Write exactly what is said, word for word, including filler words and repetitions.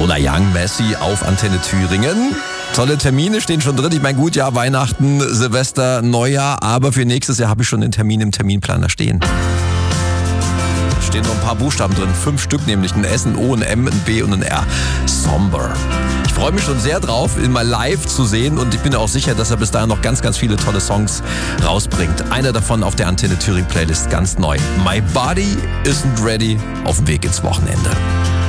Lola Young, Messi auf Antenne Thüringen. Tolle Termine stehen schon drin. Ich meine, gut, ja, Weihnachten, Silvester, Neujahr, aber für nächstes Jahr habe ich schon den Termin im Terminplaner stehen. Da stehen noch ein paar Buchstaben drin, fünf Stück nämlich, ein S, ein O, ein M, ein B und ein R. Somber. Ich freue mich schon sehr drauf, ihn mal live zu sehen und ich bin auch sicher, dass er bis dahin noch ganz, ganz viele tolle Songs rausbringt. Einer davon auf der Antenne Thüringen Playlist ganz neu. My Body Isn't Ready, auf dem Weg ins Wochenende.